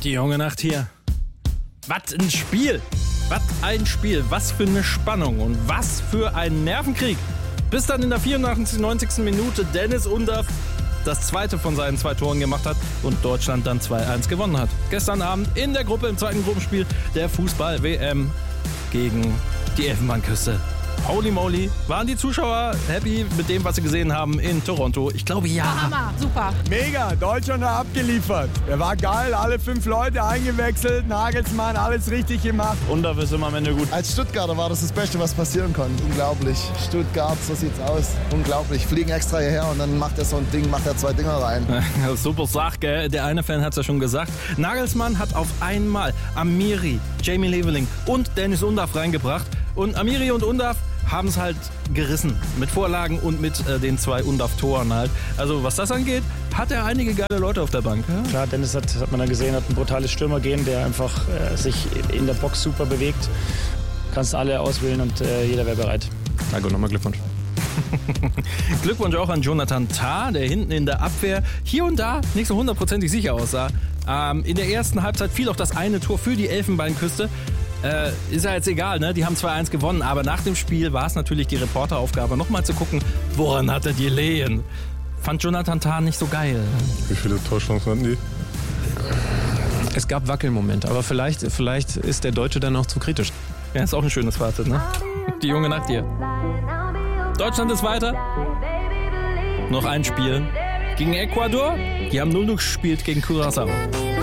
Die junge Nacht hier. Was ein Spiel. Was ein Spiel. Was für eine Spannung und was für ein Nervenkrieg. Bis dann in der 94. 90. Minute Dennis Undaff das zweite von seinen 2 Toren gemacht hat und Deutschland dann 2-1 gewonnen hat. Gestern Abend in der Gruppe, im zweiten Gruppenspiel der Fußball-WM gegen die Elfenbeinküste. Holy moly, waren die Zuschauer happy mit dem, was sie gesehen haben in Toronto? Ich glaube, ja. Hammer, super. Mega, Deutschland hat abgeliefert. Er war geil, alle 5 Leute eingewechselt, Nagelsmann, alles richtig gemacht. Undaff ist immer am Ende gut. Als Stuttgarter war das Beste, was passieren konnte. Unglaublich. Stuttgart, so sieht's aus. Unglaublich. Fliegen extra hierher und dann macht er so ein Ding, macht er 2 Dinger rein. Super Sache, gell? Der eine Fan hat's ja schon gesagt. Nagelsmann hat auf einmal Amiri, Jamie Leveling und Dennis Undaff reingebracht. Und Amiri und Undaff haben es halt gerissen. Mit Vorlagen und mit den 2 Undaff-Toren halt. Also was das angeht, hat er einige geile Leute auf der Bank. Ja? Klar, Dennis hat man dann gesehen, hat ein brutales Stürmergehen, der einfach sich in der Box super bewegt. Kannst alle auswählen und jeder wäre bereit. Danke, nochmal Glückwunsch. Glückwunsch auch an Jonathan Tah, der hinten in der Abwehr hier und da nicht so 100%ig sicher aussah. In der ersten Halbzeit fiel auch das eine Tor für die Elfenbeinküste. Ist ja jetzt egal, ne? Die haben 2-1 gewonnen, aber nach dem Spiel war es natürlich die Reporteraufgabe, nochmal zu gucken, woran hat er die Lehen? Fand Jonathan Tah nicht so geil. Wie viele Torchancen hatten die? Es gab Wackelmomente, aber vielleicht ist der Deutsche dann auch zu kritisch. Ja, ist auch ein schönes Fazit, ne? Die junge Nacht hier. Deutschland ist weiter. Noch ein Spiel gegen Ecuador. Die haben 0-0 gespielt gegen Curaçao.